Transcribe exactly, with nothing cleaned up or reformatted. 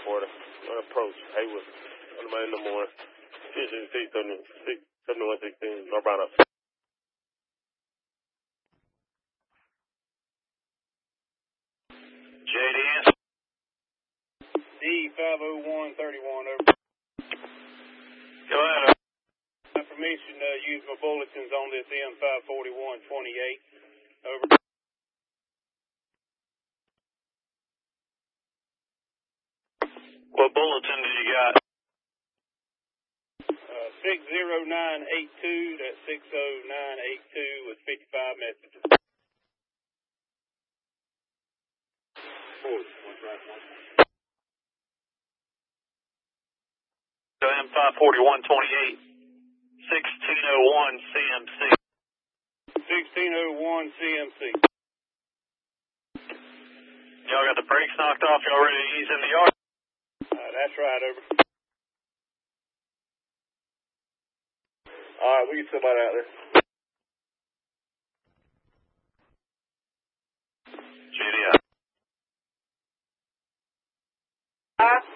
forty. On approach. Haywood. On the main number one. six seventy-one sixteen. Northbound up. J D S. D five oh one thirty-one, over. Go ahead. Permission to uh, use my bulletins on this M five forty-one twenty-eight, over. What bulletin do you got? Uh, six oh nine eight two, that's six oh nine eight two with fifty-five messages. So M five forty-one twenty-eight, sixteen oh one C M C. sixteen oh one C M C. Y'all got the brakes knocked off, y'all ready to ease in the yard? Uh, that's right, over. Alright, we get somebody out there. G D S.